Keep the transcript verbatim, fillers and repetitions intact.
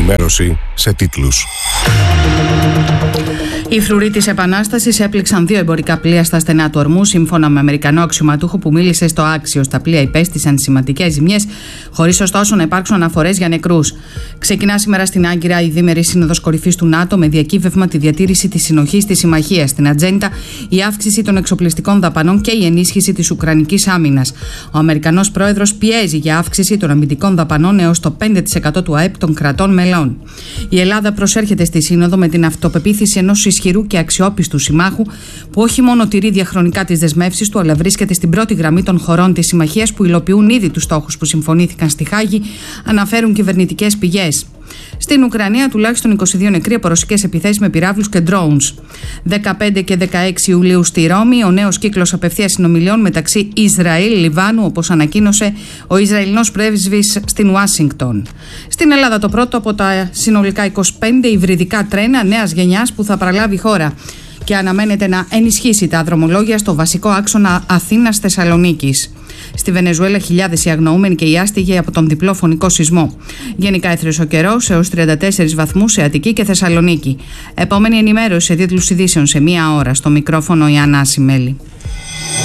ενημέρωση σε τίτλους. Οι φρουροί της Επανάστασης έπληξαν δύο εμπορικά πλοία στα στενά του Ορμού, σύμφωνα με Αμερικανό αξιωματούχο που μίλησε στο Άξιος. Τα πλοία υπέστησαν σημαντικές ζημιές, χωρίς ωστόσο να υπάρξουν αναφορές για νεκρούς. Ξεκινά σήμερα στην Άγκυρα η δίμερη σύνοδος κορυφής του ΝΑΤΟ με διακύβευμα τη διατήρηση της συνοχής της συμμαχίας. Στην ατζέντα η αύξηση των εξοπλιστικών δαπανών και η ενίσχυση της ουκρανικής άμυνας. Ο Αμερικανός πρόεδρος πιέζει για αύξηση των αμυντικών δαπανών έως το πέντε τοις εκατό του ΑΕΠ των κρατών μελών. Η Ελλάδα προσέρχεται στη Σύνοδο με την αυτοπεποίθηση ενός ισχυρού και αξιόπιστου συμμάχου που όχι μόνο τηρεί διαχρονικά τις δεσμεύσεις του, αλλά βρίσκεται στην πρώτη γραμμή των χωρών της συμμαχίας που υλοποιούν ήδη τους στόχους που συμφωνήθηκαν στη Χάγη, αναφέρουν κυβερνητικές πηγές. Στην Ουκρανία, τουλάχιστον είκοσι δύο νεκροί από ρωσικές επιθέσεις με πυράβλους και drones. δεκαπέντε και δεκαέξι Ιουλίου στη Ρώμη, ο νέος κύκλος απευθείας συνομιλιών μεταξύ Ισραήλ-Λιβάνου, όπως ανακοίνωσε ο Ισραηλινός πρέσβης στην Ουάσιγκτον. Στην Ελλάδα, το πρώτο από τα συνολικά είκοσι πέντε υβριδικά τρένα νέας γενιάς που θα παραλάβει η χώρα και αναμένεται να ενισχύσει τα δρομολόγια στο βασικό άξονα Αθήνας-Θεσσαλονίκης. Στη Βενεζουέλα, χιλιάδες οι αγνοούμενοι και οι άστιγοι από τον διπλό φωνικό σεισμό. Γενικά έθρεσε ο καιρός έως τριάντα τέσσερις βαθμούς σε Αττική και Θεσσαλονίκη. Επόμενη ενημέρωση σε τίτλους ειδήσεων σε μία ώρα. Στο μικρόφωνο η Ανάση Μέλη.